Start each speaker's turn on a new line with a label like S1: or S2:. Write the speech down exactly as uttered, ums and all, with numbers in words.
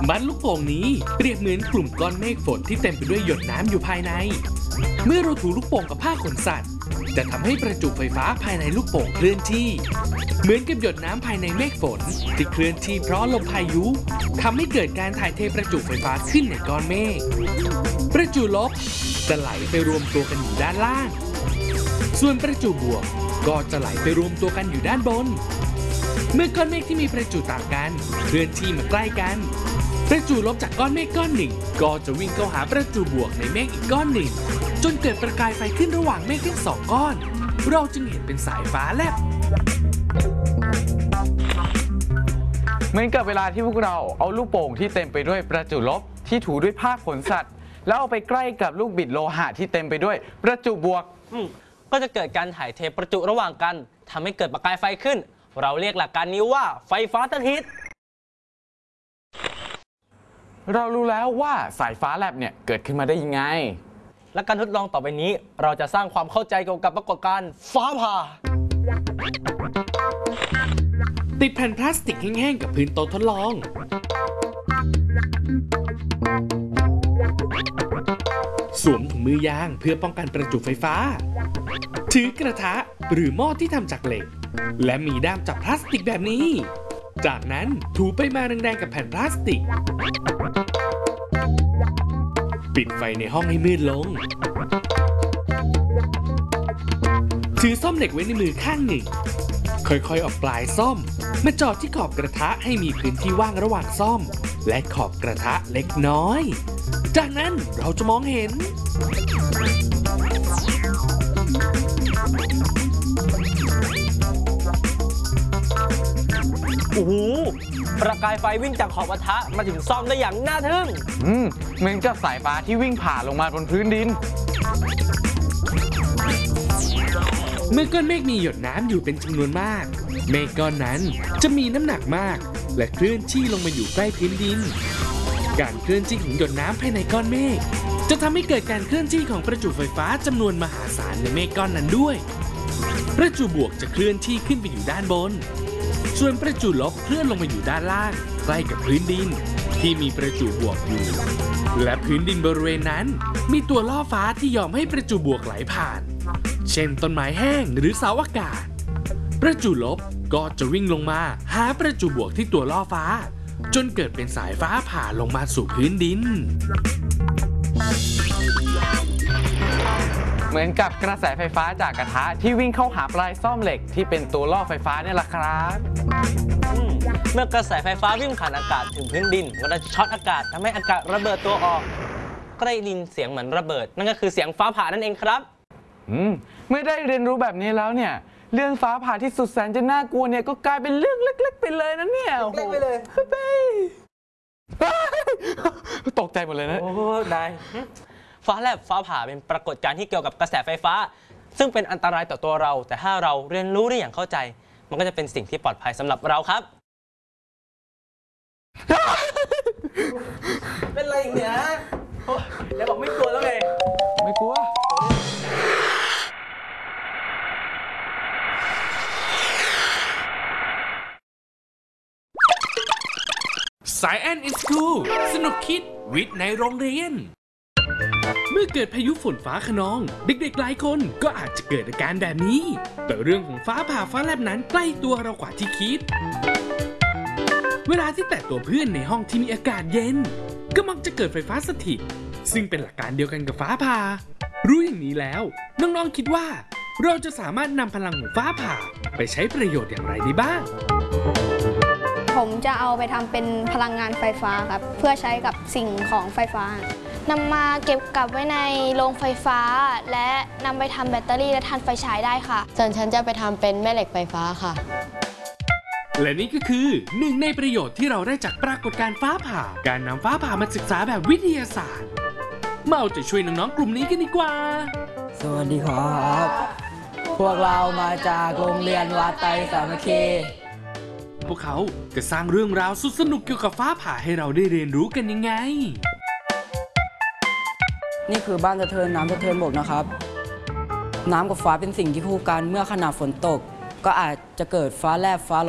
S1: บ้านลูกโป่งนี้เปรียบเหมือนกลุ่มก้อนเมฆฝนที่เต็มไปด้วยหยดน้ำอยู่ภายในเมื่อเราถูลูกโป่งกับผ้าขนสัตว์จะทำให้ประจุไฟฟ้าภายในลูกโป่งเคลื่อนที่เหมือนกับหยดน้ำภายในเมฆฝนที่เคลื่อนที่เพราะลมพายุทำให้เกิดการถ่ายเทประจุไฟฟ้าขึ้นในก้อนเมฆประจุลบจะไหลไปรวมตัวกันอยู่ด้านล่างส่วนประจุบวกก็จะไหลไปรวมตัวกันอยู่ด้านบนเมื่อก้อนเมฆที่มีประจุต่างกันเคลื่อนที่มาใกล้กันประจุลบจากก้อนเมฆก้อนหนึ่งก็จะวิ่งเข้าหาประจุบวกในเมฆอีกก้อนหนึ่งจนเกิดประกายไฟขึ้นระหว่างเมฆทั้งสองก้อนเราจึงเห็นเป็นสายฟ้าแลบ
S2: เหมือนกับเวลาที่พวกเราเอาลูกโป่งที่เต็มไปด้วยประจุลบที่ถูด้วยผ้าขนสัตว์แล้วเอาไปใกล้กับลูกบิดโลหะที่เต็มไปด้วยประจุบวก
S3: ก็จะเกิดการถ่ายเทประจุระหว่างกันทำให้เกิดประกายไฟขึ้นเราเรียกหลักการนี้ว่าไฟฟ้าสถิต
S2: เรารู้แล้วว่าสายฟ้าแลบเนี่ยเกิดขึ้นมาได้ยังไง
S3: และการทดลองต่อไปนี้เราจะสร้างความเข้าใจเกี่ยวกับปรากฏการณ์ฟ้าผ่า
S1: ติดแผ่นพลาสติกแห้งๆกับพื้นโต๊ะทดลองสวมถุงมือยางเพื่อป้องกันประจุไฟฟ้าถือกระทะหรือหม้อที่ทำจากเหล็กและมีด้ามจับพลาสติกแบบนี้จากนั้นถูไปมาแรงๆกับแผ่นพลาสติกปิดไฟในห้องให้มืดลงถือส้อมเหล็กไว้ในมือข้างหนึ่งค่อยๆออกปลายส้อมมาจ่อที่ขอบกระทะให้มีพื้นที่ว่างระหว่างส้อมและขอบกระทะเล็กน้อยจากนั้นเราจะมองเห็น
S3: โอ้โหประกายไฟวิ่งจากขอบกระทะมาถึงซ่อมได้อย่างน่าทึ่ง
S2: อืมเหมือนกับสายฟ้าที่วิ่งผ่าลงมาบนพื้นดิน
S1: เมื่อก้อนเมฆมีหยดน้ำอยู่เป็นจำนวนมากเมฆก้อนนั้นจะมีน้ำหนักมากและเคลื่อนที่ลงมาอยู่ใกล้พื้นดินการเคลื่อนที่ของหยดน้ำภายในก้อนเมฆจะทำให้เกิดการเคลื่อนที่ของประจุไฟฟ้าจำนวนมหาศาลในเมฆก้อนนั้นด้วยประจุบวกจะเคลื่อนที่ขึ้นไปอยู่ด้านบนส่วนประจุลบเคลื่อนลงมาอยู่ด้านล่างใกล้กับพื้นดินที่มีประจุบวกอยู่และพื้นดินบริเวณนั้นมีตัวล่อฟ้าที่ยอมให้ประจุบวกไหลผ่านเช่นต้นไม้แห้งหรือเสาอากาศประจุลบก็จะวิ่งลงมาหาประจุบวกที่ตัวล่อฟ้าจนเกิดเป็นสายฟ้าผ่าลงมาสู่พื้นดิน
S2: เหมือนกับกระแสไฟฟ้าจากกระทะที่วิ่งเข้าหาปลายซ่อมเหล็กที่เป็นตัวล่อไฟฟ้าเนี่ยแหละครับ
S3: เมื่อกระแสไฟฟ้าวิ่งผ่านอากาศถึงพื้นดินมันจะช็อตอากาศทำให้อากาศระเบิดตัวออกก็ได้ยินเสียงเหมือนระเบิดนั่นก็คือเสียงฟ้าผ่านั่นเองครับ
S2: อืมเมื่อได้เรียนรู้แบบนี้แล้วเนี่ยเรื่องฟ้าผ่าที่สุดแสนจะน่ากลัวเนี่ยก็กลายเป็นเรื่องเล็กๆไปเลยนะเนี่ย
S3: เล็กไปเลย
S2: ตกใจหมดเลยนะ
S3: โอ้ได้ฟ้าแลบฟ้าผ่าเป็นปรากฏการณ์ที่เกี่ยวกับกระแสไฟฟ้าซึ่งเป็นอันตรายต่อตัวเราแต่ถ้าเราเรียนรู้ได้อย่างเข้าใจมันก็จะเป็นสิ่งที่ปลอดภัยสำหรับเราครับเป็นไรอย่างเนี้ยแล้วบอกไม่กลัวแล้วไง
S2: ไม่กลัว
S1: สายแอนอินสคูลสนุกคิดวิทย์ในโรงเรียนเมื่อเกิดพายุฝนฟ้าคะนองเด็กๆหลายคนก็อาจจะเกิดอาการแบบนี้แต่เรื่องของฟ้าผ่าฟ้าแลบนั้นใกล้ตัวเรากว่าที่คิดเวลาที่แตะตัวเพื่อนในห้องที่มีอากาศเย็นก็มักจะเกิดไฟฟ้าสถิตซึ่งเป็นหลักการเดียวกันกับฟ้าผ่ารู้อย่างนี้แล้วน้องๆคิดว่าเราจะสามารถนำพลังของฟ้าผ่าไปใช้ประโยชน์อย่างไรได้บ้าง
S4: ผมจะเอาไปทำเป็นพลังงานไฟฟ้าครับเพื่อใช้กับสิ่งของไฟฟ้านำมาเก็บกลับไว้ในโรงไฟฟ้าและนำไปทำแบตเตอรี่และทานไฟฉายได้ค่ะ
S5: ส่วนฉันจะไปทำเป็นแม่เหล็กไฟฟ้าค่ะ
S1: และนี่ก็คือหนึ่งในประโยชน์ที่เราได้จากปรากฏการณ์ฟ้าผ่าการนำฟ้าผ่ามาศึกษาแบบวิทยาศาสตร์มาเอาใจช่วยน้องๆกลุ่มนี้กันดีกว่า
S6: สวัสดีครับพวกเรามาจากโรงเรียนวัดไตรสามัคคี
S1: พวกเขาจะสร้างเรื่องราวสุดสนุกเกี่ยวกับฟ้าผ่าให้เราได้เรียนรู้กันยังไง
S6: นี่คือบ้านสะเทินน้ำสะเทินบกนะครับน้ำกับฟ้าเป็นสิ่งที่คู่กันเมื่อขณะฝนตกก็อาจจะเกิดฟ้าแลบฟ้า